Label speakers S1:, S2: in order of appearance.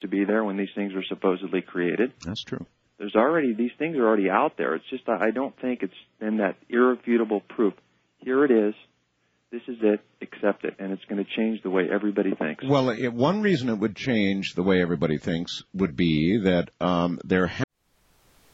S1: to be there when these things were supposedly created.
S2: That's true.
S1: These things are already out there. It's just I don't think it's been that irrefutable proof. Here it is. This is it. Accept it. And it's going to change the way everybody thinks.
S2: Well, one reason it would change the way everybody thinks would be that there